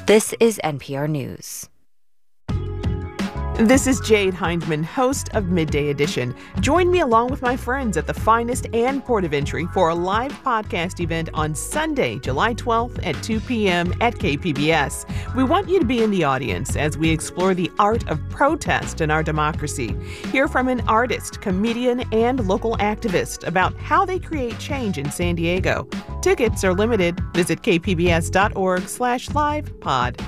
This is NPR News. This is Jade Hindman, host of Midday Edition. Join me along with my friends at the Finest and Port of Entry for a live podcast event on Sunday, July 12th at 2 p.m. at KPBS. We want you to be in the audience as we explore the art of protest in our democracy. Hear from an artist, comedian, and local activist about how they create change in San Diego. Tickets are limited. Visit kpbs.org/livepod.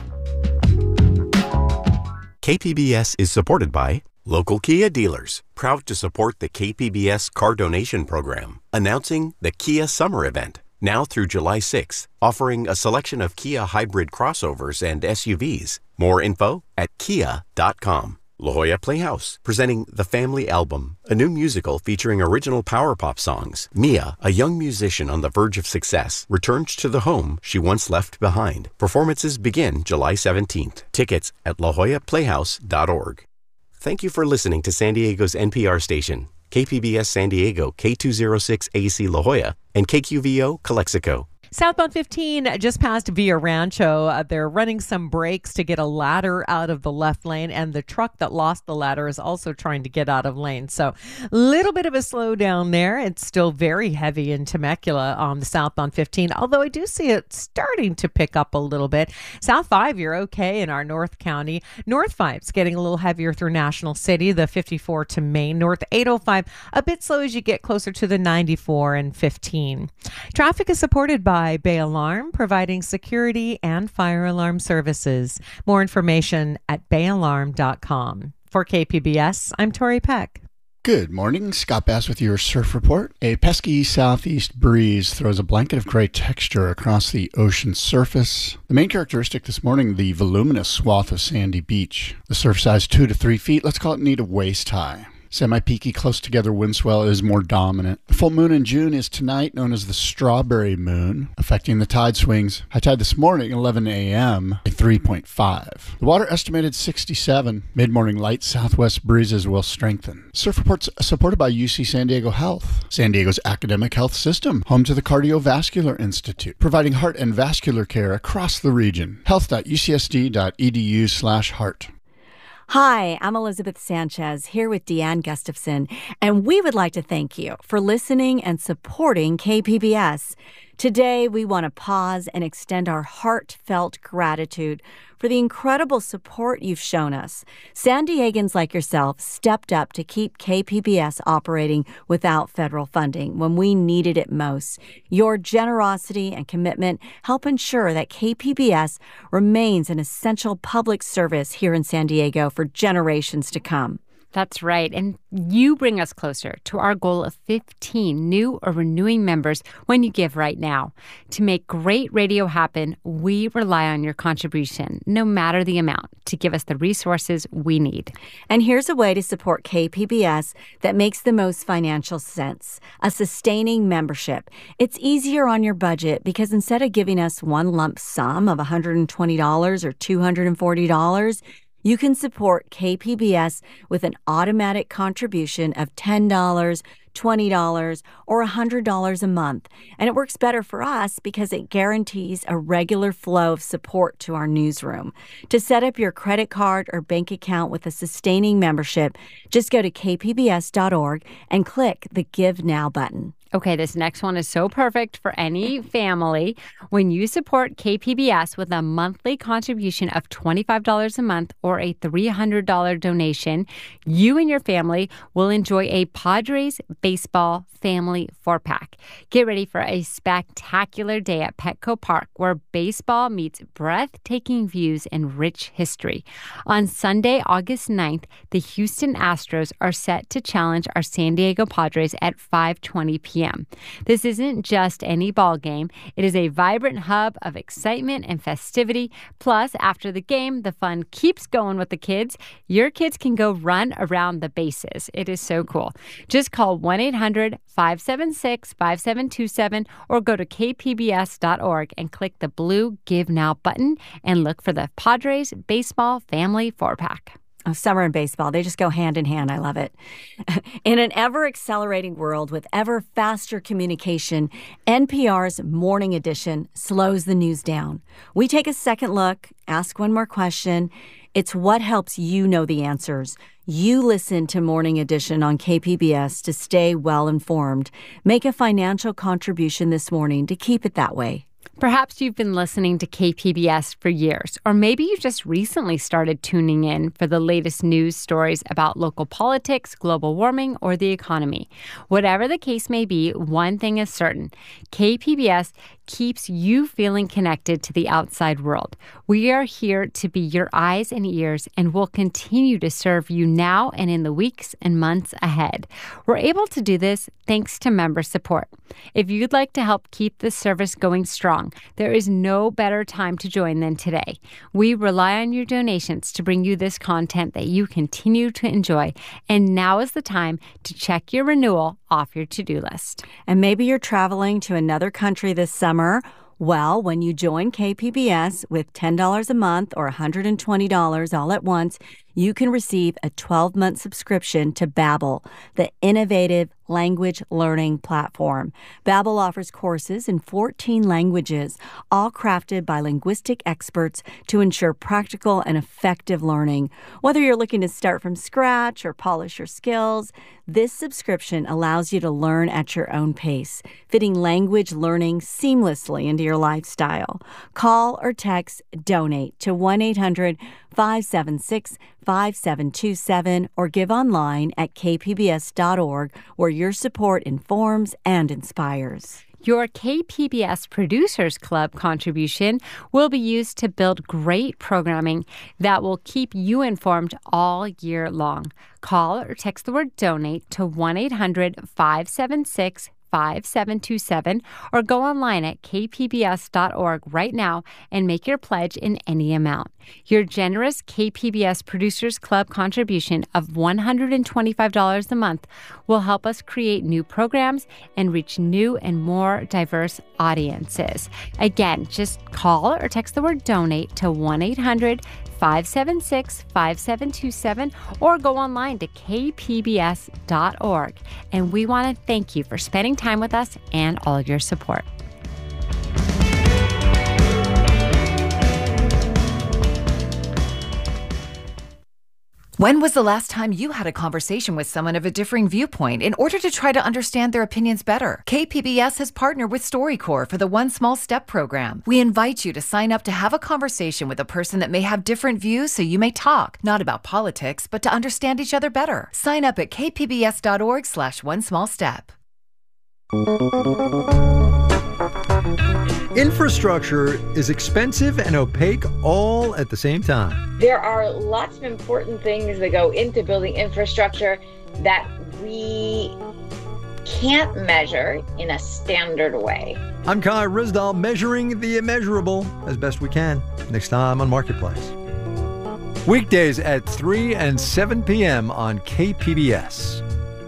KPBS is supported by local Kia dealers, proud to support the KPBS car donation program, announcing the Kia Summer Event, now through July 6th, offering a selection of Kia hybrid crossovers and SUVs. More info at kia.com. La Jolla Playhouse, presenting The Family Album, a new musical featuring original power pop songs. Mia, a young musician on the verge of success, returns to the home she once left behind. Performances begin July 17th. Tickets at lajollaplayhouse.org. Thank you for listening to San Diego's NPR station, KPBS San Diego, K206 AC La Jolla, and KQVO Calexico. Southbound 15 just past Villa Rancho. They're running some brakes to get a ladder out of the left lane, and the truck that lost the ladder is also trying to get out of lane. So a little bit of a slowdown there. It's still very heavy in Temecula on the southbound 15, although I do see it starting to pick up a little bit. South 5, you're okay in our North County. North 5's getting a little heavier through National City, the 54 to Main. North 805, a bit slow as you get closer to the 94 and 15. Traffic is supported by Bay Alarm, providing security and fire alarm services. More information at bayalarm.com. For KPBS, I'm Tori Peck. Good morning. Scott Bass with your surf report. A pesky southeast breeze throws a blanket of gray texture across the ocean surface. The main characteristic this morning, the voluminous swath of sandy beach. The surf size 2 to 3 feet. Let's call it knee to waist high. Semi-peaky, close-together wind swell is more dominant. The full moon in June is tonight, known as the Strawberry Moon, affecting the tide swings. High tide this morning, 11 a.m., 3.5. The water estimated 67. Mid-morning light southwest breezes will strengthen. Surf reports supported by UC San Diego Health, San Diego's academic health system, home to the Cardiovascular Institute, providing heart and vascular care across the region. health.ucsd.edu/heart. Hi, I'm Elizabeth Sanchez here with Deanne Gustafson, and we would like to thank you for listening and supporting KPBS. Today, we want to pause and extend our heartfelt gratitude for the incredible support you've shown us. San Diegans like yourself stepped up to keep KPBS operating without federal funding when we needed it most. Your generosity and commitment help ensure that KPBS remains an essential public service here in San Diego for generations to come. That's right. And you bring us closer to our goal of 15 new or renewing members when you give right now. To make great radio happen, we rely on your contribution, no matter the amount, to give us the resources we need. And here's a way to support KPBS that makes the most financial sense: a sustaining membership. It's easier on your budget because instead of giving us one lump sum of $120 or $240, you can support KPBS with an automatic contribution of $10, $20, or $100 a month. And it works better for us because it guarantees a regular flow of support to our newsroom. To set up your credit card or bank account with a sustaining membership, just go to kpbs.org and click the Give Now button. Okay, this next one is so perfect for any family. When you support KPBS with a monthly contribution of $25 a month or a $300 donation, you and your family will enjoy a Padres baseball family 4-pack. Get ready for a spectacular day at Petco Park where baseball meets breathtaking views and rich history. On Sunday, August 9th, the Houston Astros are set to challenge our San Diego Padres at 5:20 p.m. This isn't just any ball game. It is a vibrant hub of excitement and festivity. Plus, after the game, the fun keeps going with the kids. Your kids can go run around the bases. It is so cool. Just call 1-800-576-5727 or go to kpbs.org and click the blue Give Now button and look for the Padres Baseball Family 4-pack. Oh, summer and baseball, they just go hand in hand. I love it. In an ever-accelerating world with ever faster communication, NPR's Morning Edition slows the news down. We take a second look, ask one more question. It's what helps you know the answers. You listen to Morning Edition on KPBS to stay well-informed. Make a financial contribution this morning to keep it that way. Perhaps you've been listening to KPBS for years, or maybe you just recently started tuning in for the latest news stories about local politics, global warming, or the economy. Whatever the case may be, one thing is certain. KPBS keeps you feeling connected to the outside world. We are here to be your eyes and ears and will continue to serve you now and in the weeks and months ahead. We're able to do this thanks to member support. If you'd like to help keep this service going strong, there is no better time to join than today. We rely on your donations to bring you this content that you continue to enjoy, and now is the time to check your renewal off your to-do list. And maybe you're traveling to another country this summer. Well, when you join KPBS with $10 a month or $120 all at once, you can receive a 12-month subscription to Babbel, the innovative language learning platform. Babbel offers courses in 14 languages, all crafted by linguistic experts to ensure practical and effective learning. Whether you're looking to start from scratch or polish your skills, this subscription allows you to learn at your own pace, fitting language learning seamlessly into your lifestyle. Call or text DONATE to 1-800-576-5727 or give online at kpbs.org, where your support informs and inspires. Your KPBS Producers Club contribution will be used to build great programming that will keep you informed all year long. Call or text the word DONATE to 1-800-576-5727 or go online at kpbs.org right now and make your pledge in any amount. Your generous KPBS Producers Club contribution of $125 a month will help us create new programs and reach new and more diverse audiences. Again, just call or text the word DONATE to 1-800-576-5727 or go online to kpbs.org. And we want to thank you for spending time with us and all of your support. When was the last time you had a conversation with someone of a differing viewpoint in order to try to understand their opinions better? KPBS has partnered with StoryCorps for the One Small Step program. We invite you to sign up to have a conversation with a person that may have different views so you may talk, not about politics, but to understand each other better. Sign up at kpbs.org/onesmallstep. Infrastructure is expensive and opaque all at the same time. There are lots of important things that go into building infrastructure that we can't measure in a standard way. I'm Kai Ryssdal, measuring the immeasurable as best we can. Next time on Marketplace. Weekdays at 3 and 7 p.m. on KPBS.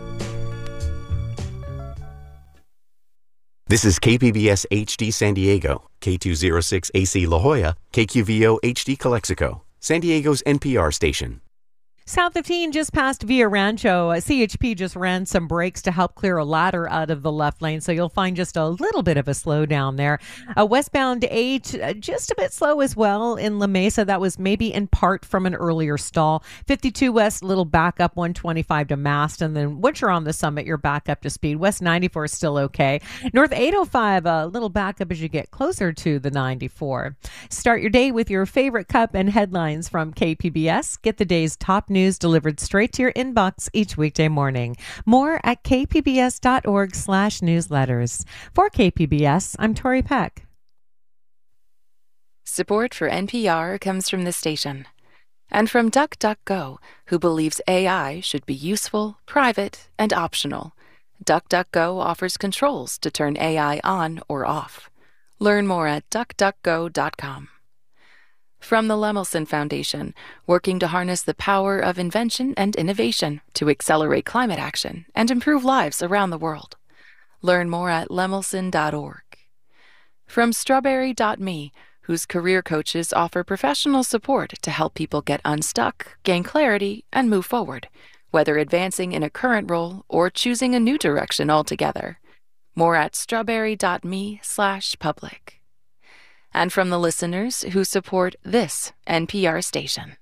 This is KPBS HD San Diego, K206 AC La Jolla, KQVO HD Calexico, San Diego's NPR station. South 15 just past Villa Rancho. CHP just ran some brakes to help clear a ladder out of the left lane, so you'll find just a little bit of a slowdown there. Westbound 8, just a bit slow as well in La Mesa. That was maybe in part from an earlier stall. 52 West, little backup, 125 to Mast, and then once you're on the summit, you're back up to speed. West 94 is still okay. North 805, a little backup as you get closer to the 94. Start your day with your favorite cup and headlines from KPBS. Get the day's top news delivered straight to your inbox each weekday morning. More at kpbs.org/newsletters. For KPBS, I'm Tori Peck. Support for NPR comes from this station and from DuckDuckGo, who believes AI should be useful, private, and optional. DuckDuckGo offers controls to turn AI on or off. Learn more at duckduckgo.com. From the Lemelson Foundation, working to harness the power of invention and innovation to accelerate climate action and improve lives around the world. Learn more at lemelson.org. From Strawberry.me, whose career coaches offer professional support to help people get unstuck, gain clarity, and move forward, whether advancing in a current role or choosing a new direction altogether. More at strawberry.me/public. And from the listeners who support this NPR station.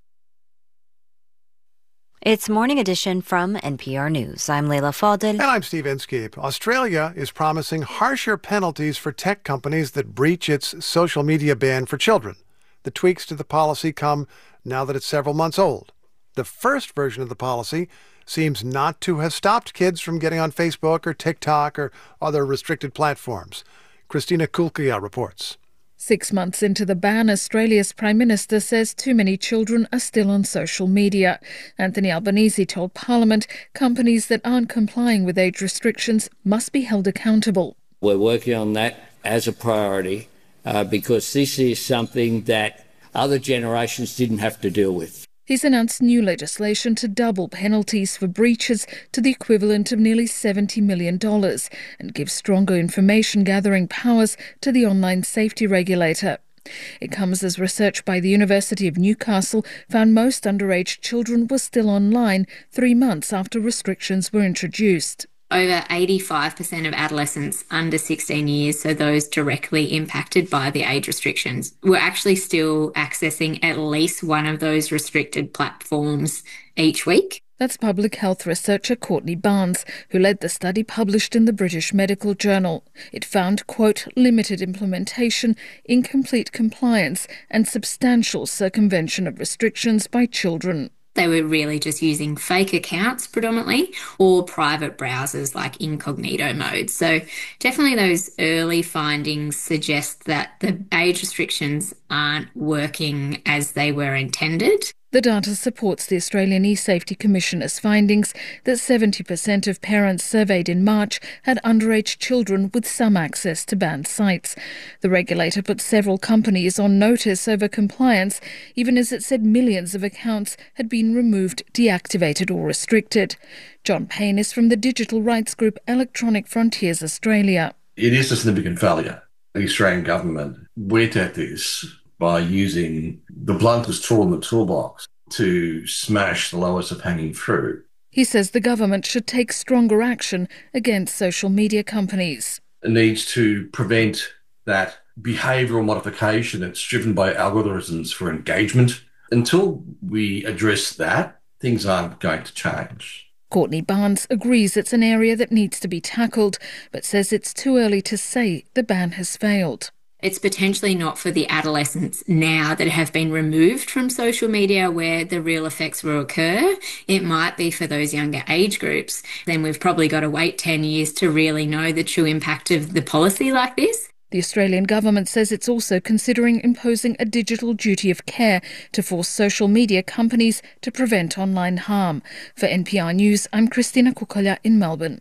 It's Morning Edition from NPR News. I'm Leila Fadel. And I'm Steve Inskeep. Australia is promising harsher penalties for tech companies that breach its social media ban for children. The tweaks to the policy come now that it's several months old. The first version of the policy seems not to have stopped kids from getting on Facebook or TikTok or other restricted platforms. Christina Kulkia reports. 6 months into the ban, Australia's Prime Minister says too many children are still on social media. Anthony Albanese told Parliament companies that aren't complying with age restrictions must be held accountable. We're working on that as a priority because this is something that other generations didn't have to deal with. He's announced new legislation to double penalties for breaches to the equivalent of nearly $70 million and give stronger information gathering powers to the online safety regulator. It comes as research by the University of Newcastle found most underage children were still online 3 months after restrictions were introduced. Over 85% of adolescents under 16 years, so those directly impacted by the age restrictions, were actually still accessing at least one of those restricted platforms each week. That's public health researcher Courtney Barnes, who led the study published in the British Medical Journal. It found, quote, limited implementation, incomplete compliance and substantial circumvention of restrictions by children. They were really just using fake accounts predominantly or private browsers like incognito mode. So definitely those early findings suggest that the age restrictions aren't working as they were intended. The data supports the Australian eSafety Commissioner's findings that 70% of parents surveyed in March had underage children with some access to banned sites. The regulator put several companies on notice over compliance, even as it said millions of accounts had been removed, deactivated or restricted. John Payne is from the digital rights group Electronic Frontiers Australia. It is a significant failure. The Australian government went at this by using the bluntest tool in the toolbox to smash the lowest of hanging fruit. He says the government should take stronger action against social media companies. It needs to prevent that behavioural modification that's driven by algorithms for engagement. Until we address that, things aren't going to change. Courtney Barnes agrees it's an area that needs to be tackled, but says it's too early to say the ban has failed. It's potentially not for the adolescents now that have been removed from social media where the real effects will occur. It might be for those younger age groups. Then we've probably got to wait 10 years to really know the true impact of the policy like this. The Australian government says it's also considering imposing a digital duty of care to force social media companies to prevent online harm. For NPR News, I'm Christina Kukolia in Melbourne.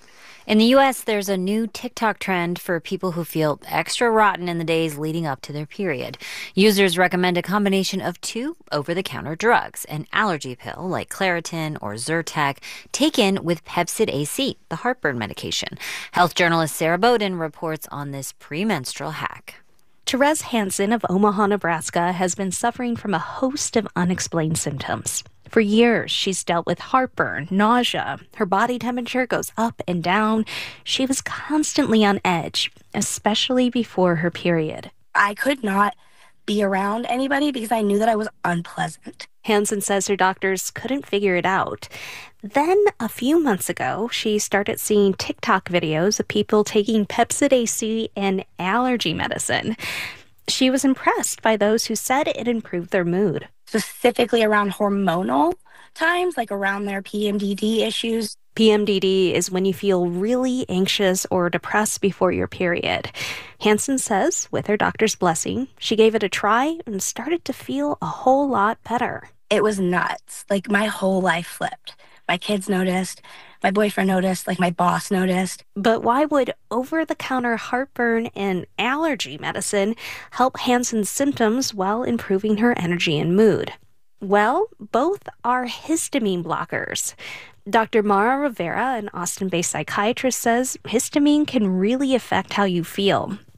In the U.S., there's a new TikTok trend for people who feel extra rotten in the days leading up to their period. Users recommend a combination of 2 over-the-counter drugs, an allergy pill like Claritin or Zyrtec, taken with Pepcid AC, the heartburn medication. Health journalist Sarah Bowden reports on this premenstrual hack. Therese Hansen of Omaha, Nebraska, has been suffering from a host of unexplained symptoms. For years, she's dealt with heartburn, nausea. Her body temperature goes up and down. She was constantly on edge, especially before her period. I could not be around anybody because I knew that I was unpleasant. Hansen says her doctors couldn't figure it out. Then, a few months ago, she started seeing TikTok videos of people taking Pepcid AC and allergy medicine. She was impressed by those who said it improved their mood. Specifically around hormonal times, like around their PMDD issues. PMDD is when you feel really anxious or depressed before your period. Hansen says, with her doctor's blessing, she gave it a try and started to feel a whole lot better. It was nuts. Like, my whole life flipped. My kids noticed. My boyfriend noticed. Like, my boss noticed. But why would over-the-counter heartburn and allergy medicine help Hansen's symptoms while improving her energy and mood? Well, both are histamine blockers. Dr. Mara Rivera, an Austin-based psychiatrist, says histamine can really affect how you feel.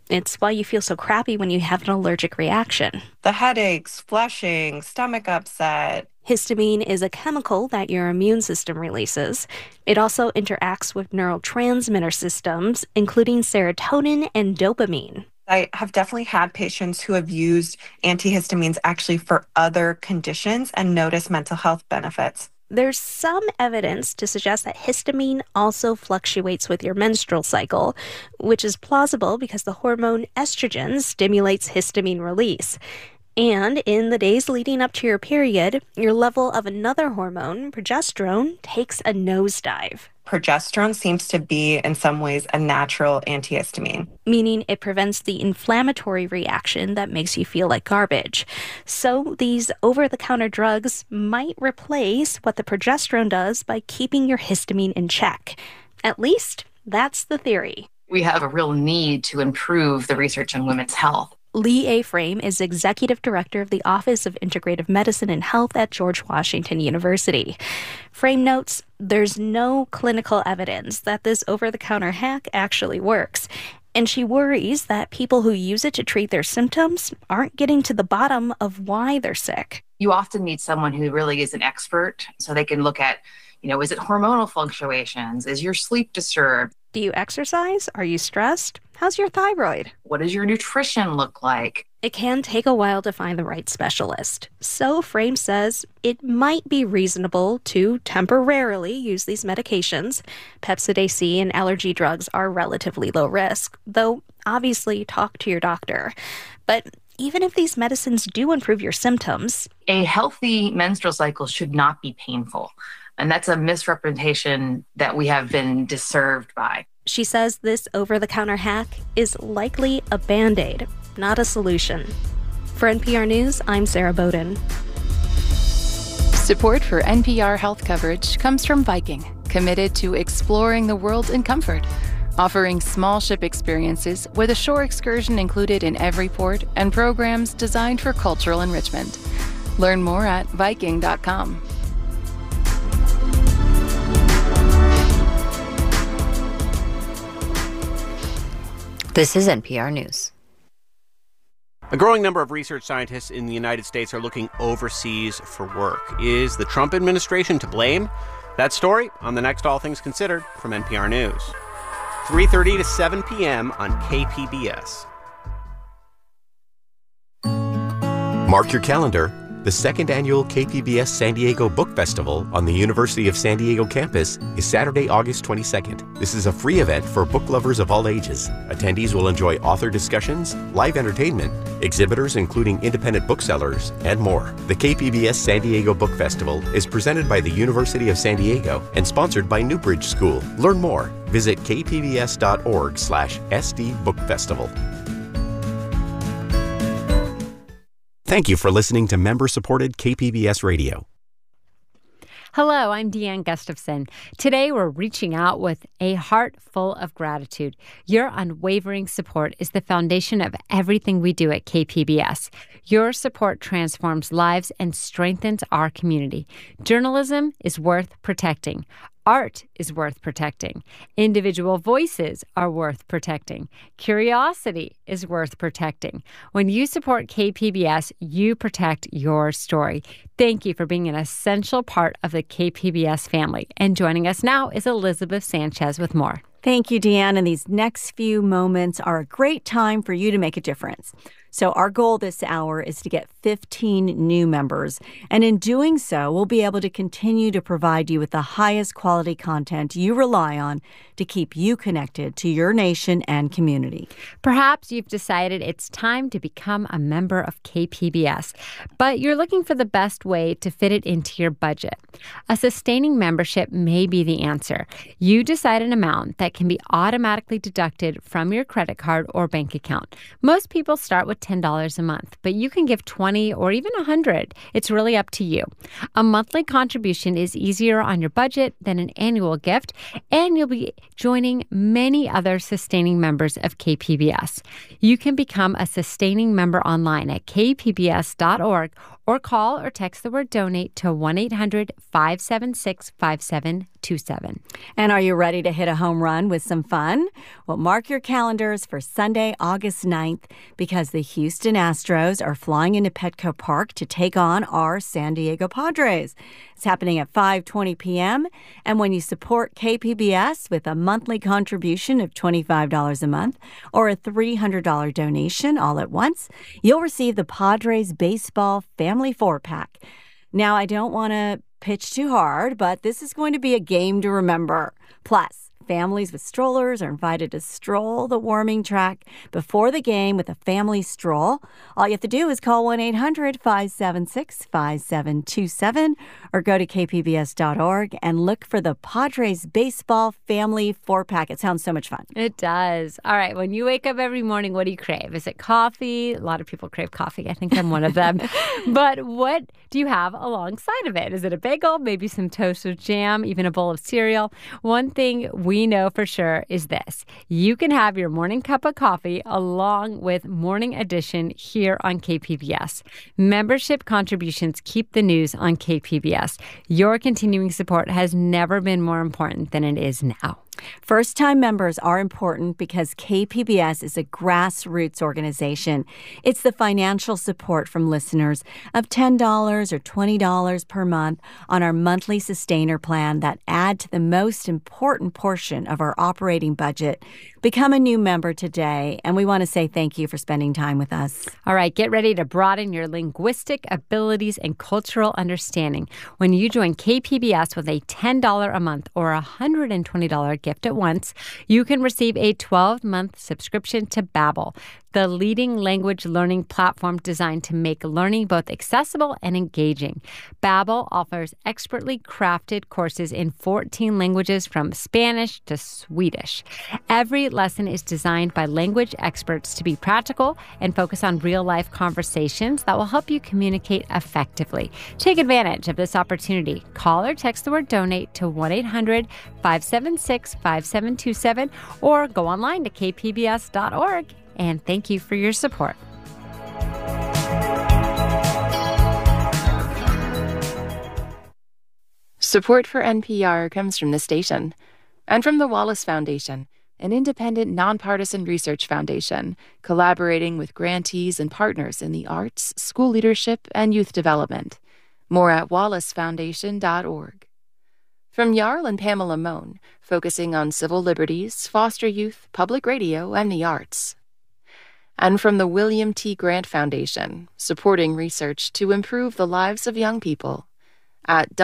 It's why you feel so crappy when you have an allergic reaction. The headaches, flushing, stomach upset. Histamine is a chemical that your immune system releases. It also interacts with neurotransmitter systems, including serotonin and dopamine. I have definitely had patients who have used antihistamines actually for other conditions and noticed mental health benefits. There's some evidence to suggest that histamine also fluctuates with your menstrual cycle, which is plausible because the hormone estrogen stimulates histamine release. And in the days leading up to your period, your level of another hormone, progesterone, takes a nosedive. Progesterone seems to be, in some ways, a natural antihistamine. Meaning it prevents the inflammatory reaction that makes you feel like garbage. So these over-the-counter drugs might replace what the progesterone does by keeping your histamine in check. At least, that's the theory. We have a real need to improve the research on women's health. Lee A. Frame is Executive Director of the Office of Integrative Medicine and Health at George Washington University. Frame notes there's no clinical evidence that this over-the-counter hack actually works, and she worries that people who use it to treat their symptoms aren't getting to the bottom of why they're sick. You often need someone who really is an expert so they can look at, is it hormonal fluctuations? Is your sleep disturbed? Do you exercise? Are you stressed? How's your thyroid? What does your nutrition look like? It can take a while to find the right specialist. So Frame says it might be reasonable to temporarily use these medications. Pepcid AC and allergy drugs are relatively low risk, though obviously talk to your doctor. But even if these medicines do improve your symptoms, a healthy menstrual cycle should not be painful. And that's a misrepresentation that we have been disserved by. She says this over-the-counter hack is likely a Band-Aid, not a solution. For NPR News, I'm Sarah Bowden. Support for NPR health coverage comes from Viking, committed to exploring the world in comfort, offering small ship experiences with a shore excursion included in every port and programs designed for cultural enrichment. Learn more at Viking.com. This is NPR News. A growing number of research scientists in the United States are looking overseas for work. Is the Trump administration to blame? That story on the next All Things Considered from NPR News. 3:30 to 7 p.m. on KPBS. Mark your calendar. The second annual KPBS San Diego Book Festival on the University of San Diego campus is Saturday, August 22nd. This is a free event for book lovers of all ages. Attendees will enjoy author discussions, live entertainment, exhibitors including independent booksellers, and more. The KPBS San Diego Book Festival is presented by the University of San Diego and sponsored by Newbridge School. Learn more. Visit kpbs.org/SD Book Festival. Thank you for listening to member-supported KPBS Radio. Hello, I'm Deanne Gustafson. Today, we're reaching out with a heart full of gratitude. Your unwavering support is the foundation of everything we do at KPBS. Your support transforms lives and strengthens our community. Journalism is worth protecting. Art is worth protecting. Individual voices are worth protecting. Curiosity is worth protecting. When you support KPBS, you protect your story. Thank you for being an essential part of the KPBS family. And joining us now is Elizabeth Sanchez with more. Thank you, Deanne. And these next few moments are a great time for you to make a difference. So our goal this hour is to get 15 new members. And in doing so, we'll be able to continue to provide you with the highest quality content you rely on to keep you connected to your nation and community. Perhaps you've decided it's time to become a member of KPBS, but you're looking for the best way to fit it into your budget. A sustaining membership may be the answer. You decide an amount that can be automatically deducted from your credit card or bank account. Most people start with $10 a month, but you can give $20 or even $100. It's really up to you. A monthly contribution is easier on your budget than an annual gift, and you'll be joining many other sustaining members of KPBS. You can become a sustaining member online at kpbs.org or call or text the word donate to 1-800-576-5727. And are you ready to hit a home run with some fun? Well, mark your calendars for Sunday, August 9th, because the Houston Astros are flying into Petco Park to take on our San Diego Padres. It's happening at 5:20 p.m. And when you support KPBS with a monthly contribution of $25 a month or a $300 donation all at once, you'll receive the Padres Baseball Family 4-Pack. Now, I don't want to pitch too hard, but this is going to be a game to remember. Plus, families with strollers are invited to stroll the warming track before the game with a family stroll. All you have to do is call 1-800-576-5727 or go to kpbs.org and look for the Padres Baseball Family 4-Pack. It sounds so much fun. It does. All right. When you wake up every morning, what do you crave? Is it coffee? A lot of people crave coffee. I think I'm one of them. But what do you have alongside of it? Is it a bagel, maybe some toast with jam, even a bowl of cereal? One thing we know for sure is this. You can have your morning cup of coffee along with Morning Edition here on KPBS. Membership contributions keep the news on KPBS. Your continuing support has never been more important than it is now. First-time members are important because KPBS is a grassroots organization. It's the financial support from listeners of $10 or $20 per month on our monthly sustainer plan that add to the most important portion of our operating budget. Become a new member today, and we want to say thank you for spending time with us. All right, get ready to broaden your linguistic abilities and cultural understanding when you join KPBS with a $10 a month or $120 gift at once. You can receive a 12-month subscription to Babbel, the leading language learning platform designed to make learning both accessible and engaging. Babbel offers expertly crafted courses in 14 languages from Spanish to Swedish. Every lesson is designed by language experts to be practical and focus on real-life conversations that will help you communicate effectively. Take advantage of this opportunity. Call or text the word donate to 1-800-576-5727 or go online to kpbs.org. And thank you for your support. Support for NPR comes from the station and from the Wallace Foundation, an independent, nonpartisan research foundation collaborating with grantees and partners in the arts, school leadership, and youth development. More at wallacefoundation.org. From Jarl and Pamela Mohn, focusing on civil liberties, foster youth, public radio, and the arts. And from the William T. Grant Foundation, supporting research to improve the lives of young people at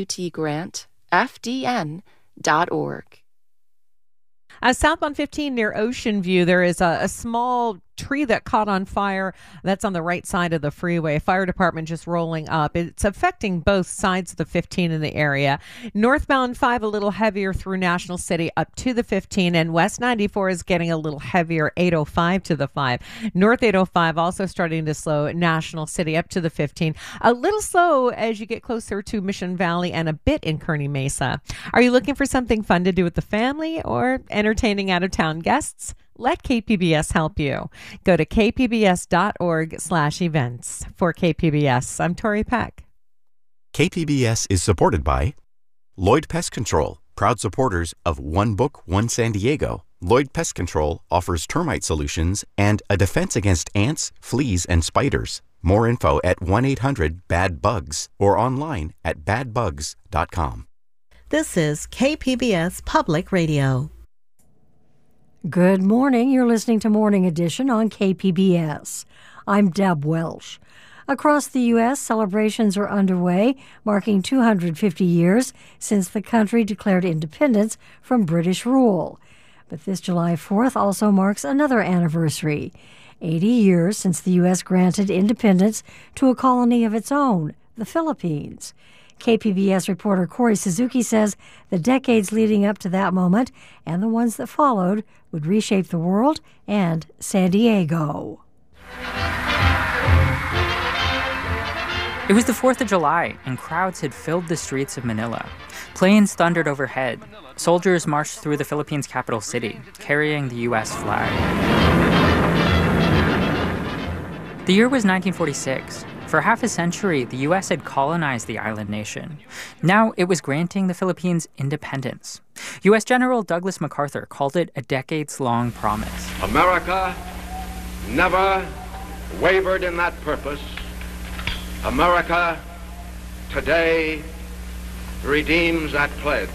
wtgrantfdn.org. Southbound 15 near Ocean View, there is a small tree that caught on fire that's on the right side of the freeway. Fire department just rolling up. It's affecting both sides of the 15 in the area. Northbound 5 a little heavier through National City up to the 15, and West 94 is getting a little heavier 805 to the 5. North 805 also starting to slow National City up to the 15. A little slow as you get closer to Mission Valley and a bit in Kearney Mesa. Are you looking for something fun to do with the family or entertaining out-of-town guests? Let KPBS help you. Go to kpbs.org/events. For KPBS, I'm Tori Peck. KPBS is supported by Lloyd Pest Control, proud supporters of One Book, One San Diego. Lloyd Pest Control offers termite solutions and a defense against ants, fleas, and spiders. More info at 1-800-BAD-BUGS or online at badbugs.com. This is KPBS Public Radio. Good morning. You're listening to Morning Edition on KPBS. I'm Deb Welsh. Across the U.S., celebrations are underway, marking 250 years since the country declared independence from British rule. But this July 4th also marks another anniversary, 80 years since the U.S. granted independence to a colony of its own, the Philippines. KPBS reporter Corey Suzuki says the decades leading up to that moment and the ones that followed would reshape the world and San Diego. It was the 4th of July, and crowds had filled the streets of Manila. Planes thundered overhead. Soldiers marched through the Philippines' capital city, carrying the U.S. flag. The year was 1946. For half a century, the U.S. had colonized the island nation. Now it was granting the Philippines independence. U.S. General Douglas MacArthur called it a decades-long promise. America never wavered in that purpose. America today redeems that pledge.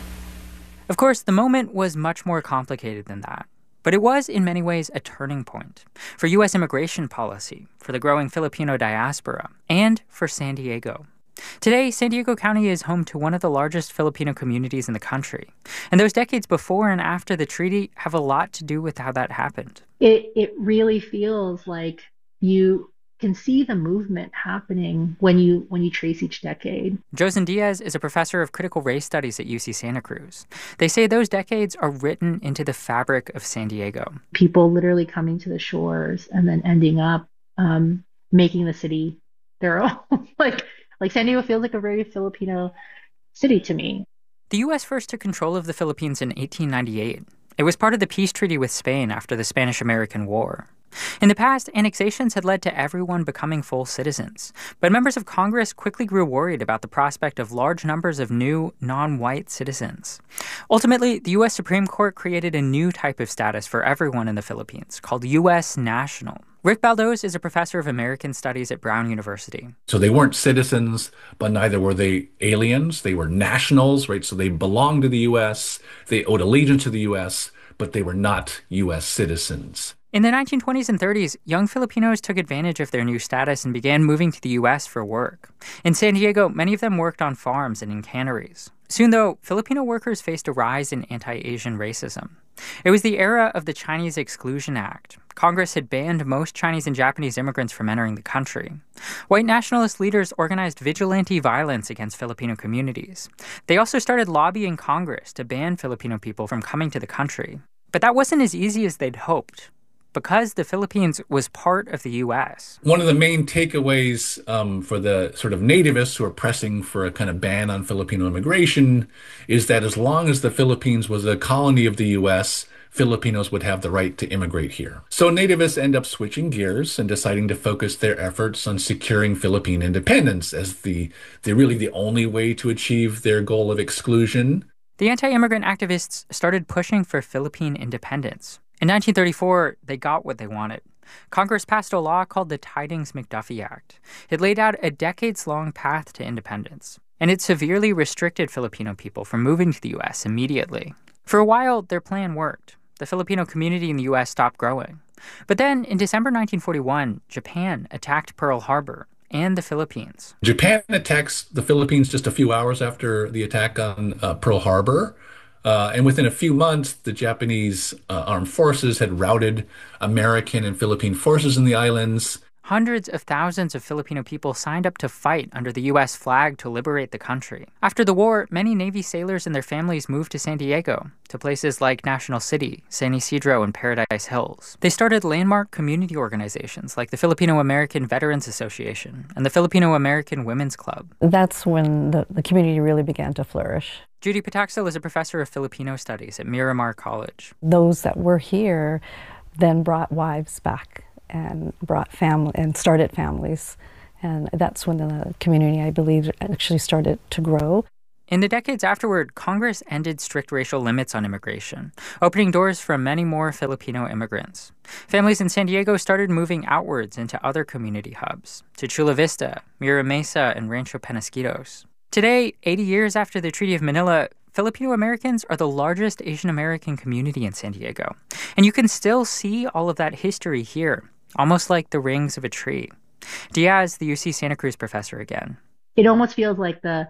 Of course, the moment was much more complicated than that. But it was, in many ways, a turning point for U.S. immigration policy, for the growing Filipino diaspora, and for San Diego. Today, San Diego County is home to one of the largest Filipino communities in the country. And those decades before and after the treaty have a lot to do with how that happened. It really feels like you can see the movement happening when you trace each decade. Josen Diaz is a professor of critical race studies at UC Santa Cruz. They say those decades are written into the fabric of San Diego. People literally coming to the shores and then ending up making the city their own. like San Diego feels like a very Filipino city to me. The U.S. first took control of the Philippines in 1898. It was part of the peace treaty with Spain after the Spanish-American War. In the past, annexations had led to everyone becoming full citizens, but members of Congress quickly grew worried about the prospect of large numbers of new, non-white citizens. Ultimately, the U.S. Supreme Court created a new type of status for everyone in the Philippines, called U.S. National. Rick Baldos is a professor of American Studies at Brown University. So they weren't citizens, but neither were they aliens. They were nationals, right? So they belonged to the U.S., they owed allegiance to the U.S., but they were not U.S. citizens. In the 1920s and 30s, young Filipinos took advantage of their new status and began moving to the U.S. for work. In San Diego, many of them worked on farms and in canneries. Soon, though, Filipino workers faced a rise in anti-Asian racism. It was the era of the Chinese Exclusion Act. Congress had banned most Chinese and Japanese immigrants from entering the country. White nationalist leaders organized vigilante violence against Filipino communities. They also started lobbying Congress to ban Filipino people from coming to the country. But that wasn't as easy as they'd hoped, because the Philippines was part of the U.S. One of the main takeaways for the sort of nativists who are pressing for a kind of ban on Filipino immigration is that as long as the Philippines was a colony of the U.S., Filipinos would have the right to immigrate here. So nativists end up switching gears and deciding to focus their efforts on securing Philippine independence as the really the only way to achieve their goal of exclusion. The anti-immigrant activists started pushing for Philippine independence. In 1934, they got what they wanted. Congress passed a law called the Tydings-McDuffie Act. It laid out a decades-long path to independence, and it severely restricted Filipino people from moving to the U.S. immediately. For a while, their plan worked. The Filipino community in the U.S. stopped growing. But then, in December 1941, Japan attacked Pearl Harbor and the Philippines. Japan attacks the Philippines just a few hours after the attack on Pearl Harbor. And within a few months, the Japanese armed forces had routed American and Philippine forces in the islands. Hundreds of thousands of Filipino people signed up to fight under the U.S. flag to liberate the country. After the war, many Navy sailors and their families moved to San Diego, to places like National City, San Isidro, and Paradise Hills. They started landmark community organizations like the Filipino American Veterans Association and the Filipino American Women's Club. That's when the community really began to flourish. Judy Pataxil is a professor of Filipino studies at Miramar College. Those that were here then brought wives back and brought family and started families. And that's when the community, I believe, actually started to grow. In the decades afterward, Congress ended strict racial limits on immigration, opening doors for many more Filipino immigrants. Families in San Diego started moving outwards into other community hubs, to Chula Vista, Mira Mesa, and Rancho Penasquitos. Today, 80 years after the Treaty of Manila, Filipino Americans are the largest Asian American community in San Diego. And you can still see all of that history here, almost like the rings of a tree. Diaz, the UC Santa Cruz professor again. It almost feels like the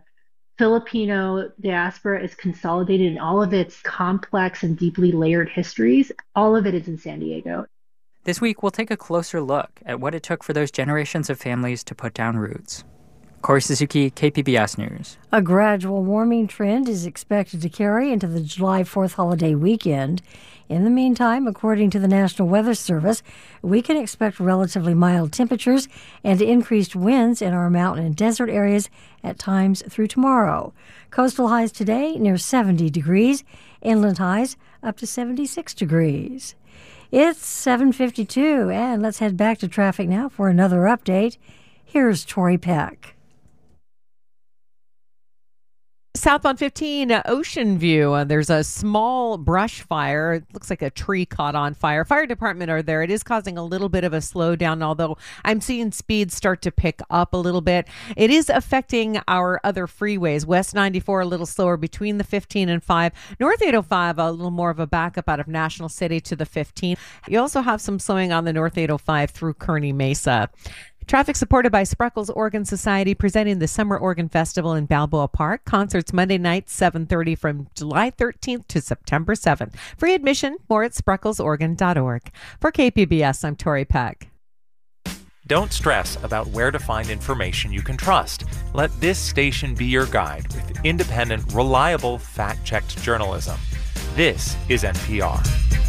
Filipino diaspora is consolidated in all of its complex and deeply layered histories. All of it is in San Diego. This week, we'll take a closer look at what it took for those generations of families to put down roots. Corey Suzuki, KPBS News. A gradual warming trend is expected to carry into the July 4th holiday weekend. In the meantime, according to the National Weather Service, we can expect relatively mild temperatures and increased winds in our mountain and desert areas at times through tomorrow. Coastal highs today near 70 degrees, inland highs up to 76 degrees. It's 7:52, and let's head back to traffic now for another update. Here's Tori Peck. Southbound 15, Ocean View. There's a small brush fire. It looks like a tree caught on fire. Fire department are there. It is causing a little bit of a slowdown, although I'm seeing speeds start to pick up a little bit. It is affecting our other freeways. West 94 a little slower between the 15 and 5. North 805 a little more of a backup out of National City to the 15. You also have some slowing on the North 805 through Kearney Mesa. Traffic supported by Spreckles Organ Society, presenting the Summer Organ Festival in Balboa Park. Concerts Monday night, 7:30 from July 13th to September 7th. Free admission, more at spreckelsorgan.org. For KPBS, I'm Tori Peck. Don't stress about where to find information you can trust. Let this station be your guide with independent, reliable, fact-checked journalism. This is NPR.